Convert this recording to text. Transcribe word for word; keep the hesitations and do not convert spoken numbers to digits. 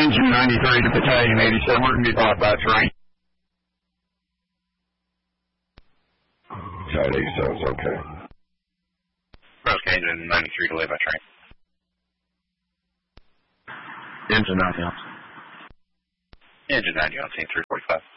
engine ninety-three to battalion eighty-seven. We're going to be bought by train. Side eighty-seven's okay. Okay, engine ninety-three delayed by train. Engine ninety on. Engine ninety on scene three forty-five.